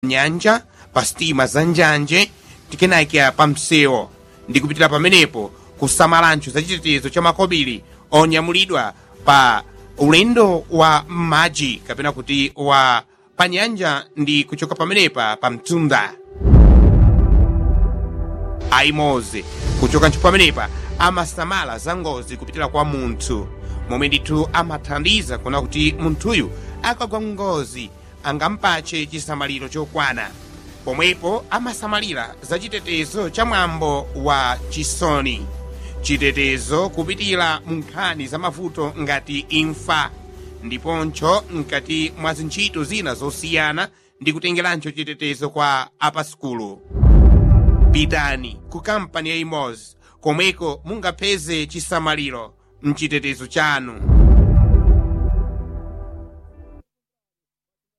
nyanja pa sitima za njanje tikenayikira pa msewu ndi kupitira pamenepo kusamalancho za chitetezo cha makobiri onyamulidwa pa ulendo wa m'madzi kapena kuti wa pa nyanja ndi kuchoka pamenepa pa mtunda. Aimoze kuchoka ntchito pamenepa amasamala za ngozi kupitira kwa munthu momwe ndithu amathandiza kuona kuti munthuyu akagwa ngozi angampache chisamaliro chokwana. Pomwepo amasamalira za chitetezo cha mwambo wa chisoni, chitetezo kupitira munkhani za mavuto ngati imfa, ndiponcho mkati mwa zintchito zina zosiyana ndi kutengerancho chitetezo kwa apaskulu. Pitani ku kampani ya Aimoze komweko mungapeze chisamaliro mchitetezo chanu.